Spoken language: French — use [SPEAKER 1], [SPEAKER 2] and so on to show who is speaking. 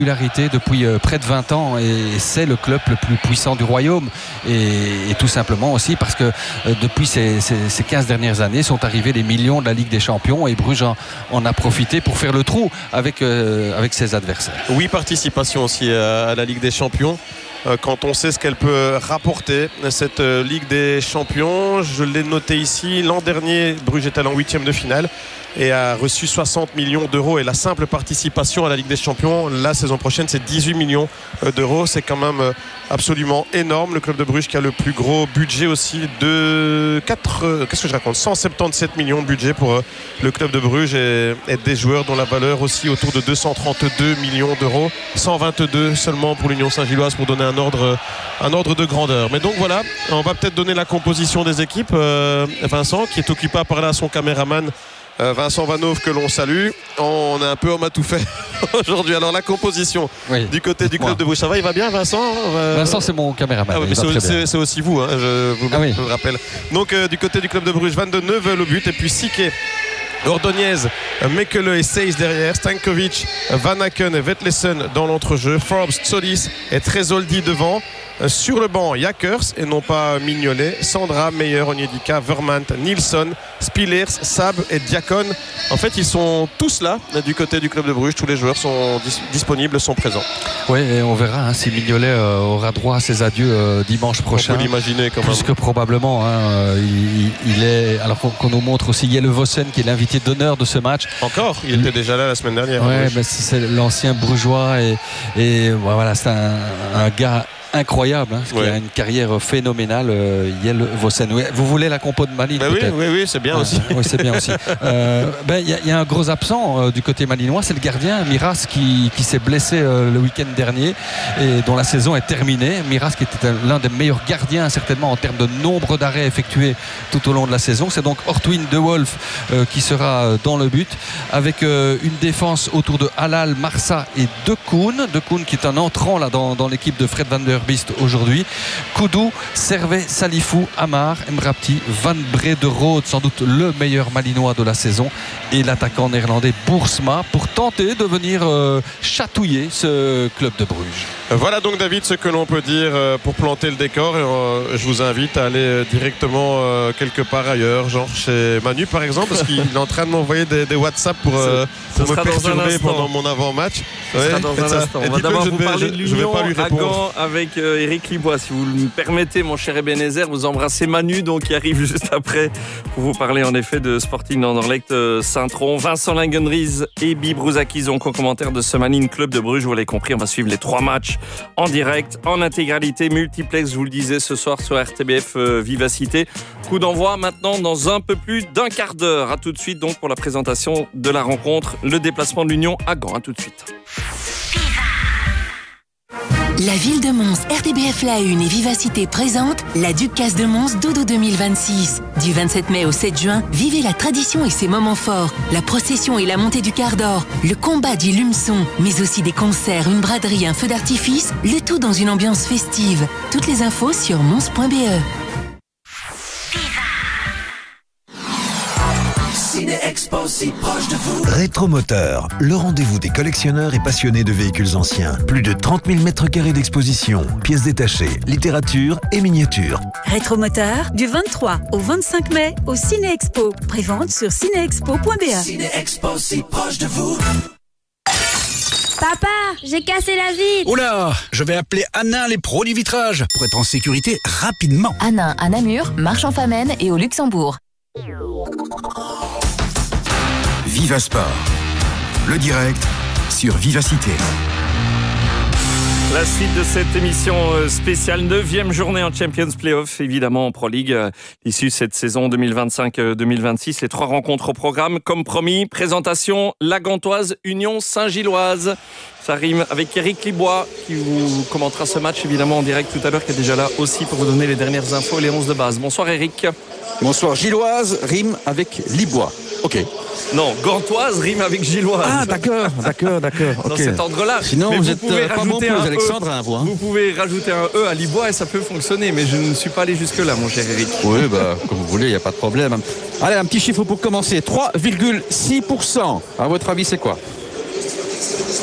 [SPEAKER 1] depuis près de 20 ans et c'est le club le plus puissant du royaume et tout simplement aussi parce que depuis ces 15 dernières années sont arrivés les millions de la Ligue des Champions et Bruges en a profité pour faire le trou avec ses adversaires.
[SPEAKER 2] Oui, participation aussi à la Ligue des Champions. Quand on sait ce qu'elle peut rapporter, cette Ligue des Champions, je l'ai noté ici, l'an dernier Bruges est allé en 8e de finale et a reçu 60 millions d'euros et la simple participation à la Ligue des Champions la saison prochaine c'est 18 millions d'euros, c'est quand même absolument énorme. Le club de Bruges qui a le plus gros budget aussi de 177 millions de budget pour le club de Bruges et des joueurs dont la valeur aussi autour de 232 millions d'euros, 122 seulement pour l'Union Saint-Gilloise pour donner un ordre de grandeur. Mais donc voilà, on va peut-être donner la composition des équipes. Vincent qui est occupé à parler à son caméraman Vincent Vanov que l'on salue. On est un peu homme à tout faire aujourd'hui. Alors la composition du côté du club de Bruges, ça va, il va bien Vincent?
[SPEAKER 1] Vincent c'est mon caméraman.
[SPEAKER 2] Mais c'est aussi vous, je vous le rappelle. Donc du côté du club de Bruges, Van de Neuve au but et puis Sique, Ordonez, Mekele et Seys derrière, Stankovic, Van Aken et Vetlesen dans l'entrejeu, Forbes, Solis et Trezoldi devant. Sur le banc, Jakers et non pas Mignolet, Sandra, Meyer, Onyedika, Vermant, Nilsson, Spillers, Sab et Diakon. En fait, ils sont tous là du côté du club de Bruges. Tous les joueurs sont disponibles, sont présents.
[SPEAKER 1] Oui, et on verra si Mignolet aura droit à ses adieux dimanche prochain.
[SPEAKER 2] On peut l'imaginer quand même.
[SPEAKER 1] Plus que probablement. Il est. Alors qu'on nous montre aussi Jelle Vossen qui est l'invité d'honneur de ce match.
[SPEAKER 2] Encore, il était déjà là la semaine dernière.
[SPEAKER 1] Oui, mais c'est l'ancien Brugeois et voilà, c'est un gars incroyable, qui a une carrière phénoménale, Jelle Vossen. Vous voulez la compo de Malines peut-être?
[SPEAKER 2] Oui, c'est bien aussi.
[SPEAKER 1] Oui, c'est bien aussi. Il y a un gros absent du côté malinois, c'est le gardien Miras qui s'est blessé le week-end dernier et dont la saison est terminée. Miras qui était l'un des meilleurs gardiens certainement en termes de nombre d'arrêts effectués tout au long de la saison. C'est donc Ortwin De Wolf qui sera dans le but avec une défense autour de Halal, Marsa et De Koen. De Koen qui est un entrant là dans l'équipe de Fred Van der Beest aujourd'hui. Koudou, Servet, Salifou, Amar, Mrapti, Van Brederode, sans doute le meilleur malinois de la saison, et l'attaquant néerlandais Boersma pour tenter de venir chatouiller ce club de Bruges.
[SPEAKER 2] Voilà donc David ce que l'on peut dire pour planter le décor et je vous invite à aller directement quelque part ailleurs, genre chez Manu par exemple, parce qu'il est en train de m'envoyer des WhatsApp pour me perturber pendant mon avant-match.
[SPEAKER 3] Ça sera dans un instant. On va d'abord vous parler de l'Union à Gand avec Eric Libois. Si vous me permettez, mon cher Ebenezer, vous embrassez Manu donc qui arrive juste après pour vous parler en effet de Sporting Anderlecht Saint-Tron. Vincent Langenries et Bibi Brouzakis ont co-commentaire de ce Malines Club de Bruges. Vous l'avez compris, on va suivre les 3 matchs en direct, en intégralité, multiplex, je vous le disais ce soir sur RTBF Vivacité. Coup d'envoi maintenant dans un peu plus d'un quart d'heure. A tout de suite donc pour la présentation de la rencontre, le déplacement de l'Union à Gand. A tout de suite.
[SPEAKER 4] La ville de Mons, RTBF La Une et Vivacité présente la Ducasse de Mons Dodo 2026. Du 27 mai au 7 juin, vivez la tradition et ses moments forts, la procession et la montée du quart d'or, le combat du lumeçon, mais aussi des concerts, une braderie, un feu d'artifice, le tout dans une ambiance festive. Toutes les infos sur mons.be.
[SPEAKER 5] Ciné-Expo si proche de vous.
[SPEAKER 6] Rétromoteur, le rendez-vous des collectionneurs et passionnés de véhicules anciens. Plus de 30 000 mètres carrés d'exposition, pièces détachées, littérature et miniatures.
[SPEAKER 7] Rétromoteur, du 23 au 25 mai au Ciné-Expo. Prévente sur cinéexpo.be.
[SPEAKER 5] Ciné-Expo si proche de vous.
[SPEAKER 8] Papa, j'ai cassé la vitre.
[SPEAKER 9] Oula, je vais appeler Hanin les pros du vitrage pour être en sécurité rapidement.
[SPEAKER 10] Hanin à Namur, Marche-en-Famenne et au Luxembourg.
[SPEAKER 9] Viva Sport, le direct sur Vivacité.
[SPEAKER 3] La suite de cette émission spéciale, 9e journée en Champions Playoff, évidemment en Pro League, issue de cette saison 2025-2026. Les 3 rencontres au programme, comme promis. Présentation, la Gantoise Union Saint-Gilloise. Ça rime avec Eric Libois qui vous commentera ce match évidemment en direct tout à l'heure, qui est déjà là aussi pour vous donner les dernières infos et les 11 de base. Bonsoir Eric.
[SPEAKER 11] Bonsoir, Gilloise rime avec Libois. Ok.
[SPEAKER 3] Non, Gantoise rime avec Gilloise.
[SPEAKER 11] Ah d'accord.
[SPEAKER 3] Dans
[SPEAKER 11] Okay.
[SPEAKER 3] cet ordre-là.
[SPEAKER 11] Sinon, vous êtes pas bon pour les Alexandrins, vous.
[SPEAKER 3] Vous pouvez rajouter un E à Libois et ça peut fonctionner, mais je ne suis pas allé jusque-là, mon cher Eric.
[SPEAKER 11] Oui, comme vous voulez, il n'y a pas de problème. Allez, un petit chiffre pour commencer. 3,6%. À votre avis, c'est quoi ?